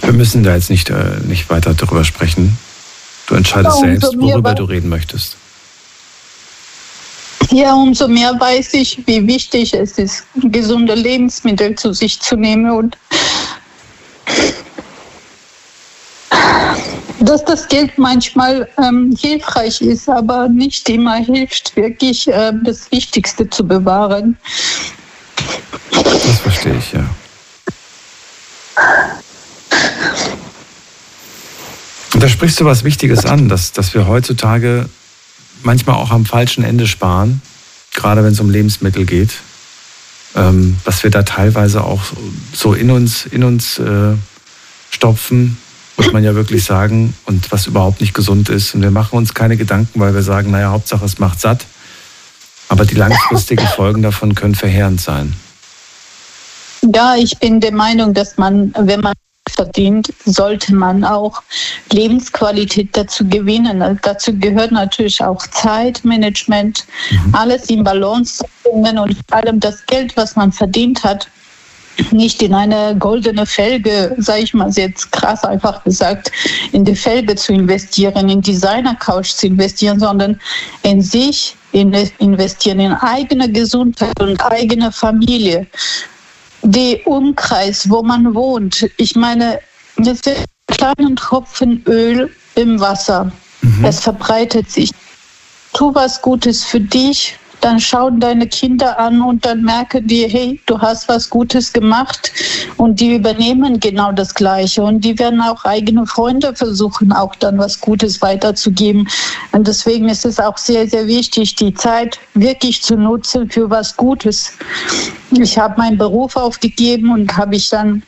Wir müssen da jetzt nicht weiter darüber sprechen. Du entscheidest selbst, worüber du reden möchtest. Ja, umso mehr weiß ich, wie wichtig es ist, gesunde Lebensmittel zu sich zu nehmen und dass das Geld manchmal hilfreich ist, aber nicht immer hilft, wirklich das Wichtigste zu bewahren. Das verstehe ich, ja. Und da sprichst du was Wichtiges an, dass wir heutzutage manchmal auch am falschen Ende sparen, gerade wenn es um Lebensmittel geht, dass wir da teilweise auch so in uns stopfen, muss man ja wirklich sagen, und was überhaupt nicht gesund ist. Und wir machen uns keine Gedanken, weil wir sagen, naja, Hauptsache es macht satt. Aber die langfristigen Folgen davon können verheerend sein. Ja, ich bin der Meinung, dass man, wenn man verdient, sollte man auch Lebensqualität dazu gewinnen. Also dazu gehört natürlich auch Zeitmanagement, alles in Balance zu bringen und vor allem das Geld, was man verdient hat, nicht in eine goldene Felge, sage ich mal jetzt krass einfach gesagt, in die Felge zu investieren, in Designer-Couch zu investieren, sondern in sich investieren, in eigene Gesundheit und eigene Familie. Die Umkreis, wo man wohnt. Ich meine, das ist ein kleiner Tropfen Öl im Wasser. Es verbreitet sich. Tu was Gutes für dich, dann schauen deine Kinder an und dann merken die, hey, du hast was Gutes gemacht und die übernehmen genau das Gleiche und die werden auch eigene Freunde versuchen, auch dann was Gutes weiterzugeben. Und deswegen ist es auch sehr, sehr wichtig, die Zeit wirklich zu nutzen für was Gutes. Ich habe meinen Beruf aufgegeben und habe ich dann,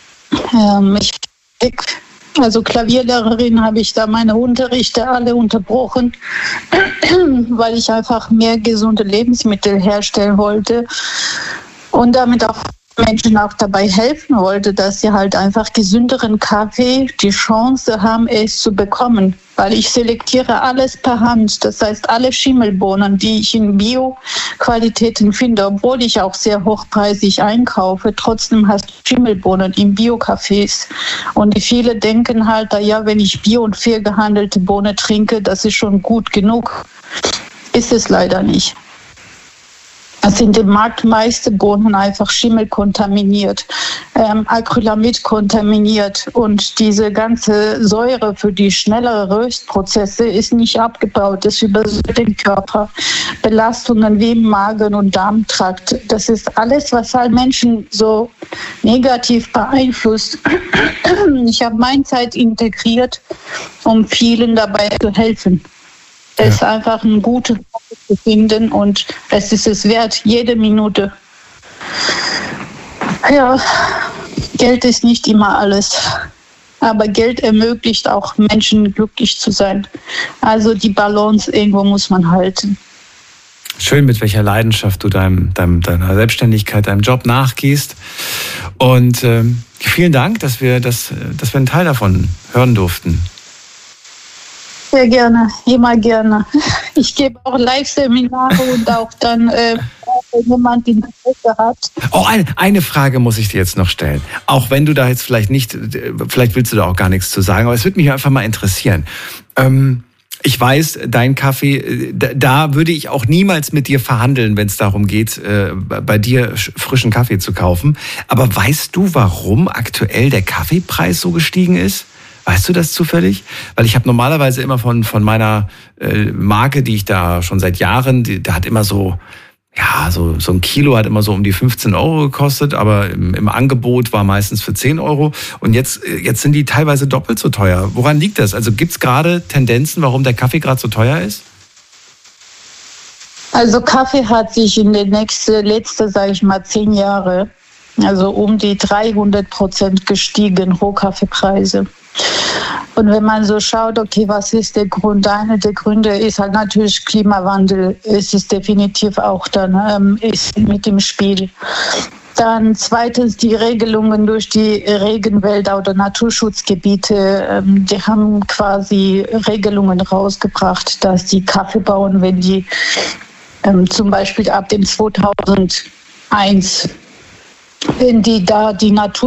also Klavierlehrerin, habe ich da meine Unterrichte alle unterbrochen, weil ich einfach mehr gesunde Lebensmittel herstellen wollte und damit auch Menschen auch dabei helfen wollte, dass sie halt einfach gesünderen Kaffee die Chance haben, es zu bekommen. Weil ich selektiere alles per Hand. Das heißt, alle Schimmelbohnen, die ich in Bio-Qualitäten finde, obwohl ich auch sehr hochpreisig einkaufe, trotzdem hast du Schimmelbohnen in Bio-Cafés. Und viele denken halt, ja, wenn ich bio- und fair gehandelte Bohnen trinke, das ist schon gut genug. Ist es leider nicht. Es sind im Markt meiste Bohnen einfach schimmelkontaminiert, Acrylamid kontaminiert und diese ganze Säure für die schnelleren Röstprozesse ist nicht abgebaut. Das übersäuert den Körper. Belastungen wie im Magen- und Darmtrakt. Das ist alles, was halt Menschen so negativ beeinflusst. Ich habe meine Zeit integriert, um vielen dabei zu helfen. Es ist einfach ein gutes zu finden und es ist es wert, jede Minute. Ja, Geld ist nicht immer alles, aber Geld ermöglicht auch Menschen glücklich zu sein. Also die Balance irgendwo muss man halten. Schön, mit welcher Leidenschaft du deiner Selbstständigkeit, deinem Job nachgehst. Und vielen Dank, dass wir einen Teil davon hören durften. Sehr gerne, immer gerne. Ich gebe auch Live-Seminare und auch dann, wenn jemand Interesse hat. Oh, eine Frage muss ich dir jetzt noch stellen. Auch wenn du da jetzt vielleicht willst du da auch gar nichts zu sagen, aber es würde mich einfach mal interessieren. Ich weiß, dein Kaffee, da würde ich auch niemals mit dir verhandeln, wenn es darum geht, bei dir frischen Kaffee zu kaufen. Aber weißt du, warum aktuell der Kaffeepreis so gestiegen ist? Weißt du das zufällig? Weil ich habe normalerweise immer von meiner Marke, die ich da schon seit Jahren, da hat immer so ein Kilo hat immer so um die 15 Euro gekostet, aber im Angebot war meistens für 10 Euro. Und jetzt sind die teilweise doppelt so teuer. Woran liegt das? Also gibt es gerade Tendenzen, warum der Kaffee gerade so teuer ist? Also Kaffee hat sich in den letzten, sage ich mal, 10 Jahre, also um die 300% gestiegen, Rohkaffeepreise. Und wenn man so schaut, okay, was ist der Grund? Einer der Gründe ist halt natürlich Klimawandel. Es ist definitiv auch dann ist mit im Spiel. Dann zweitens die Regelungen durch die Regenwälder oder Naturschutzgebiete. Die haben quasi Regelungen rausgebracht, dass die Kaffeebauern, wenn die zum Beispiel ab dem 2001, wenn die da die Natur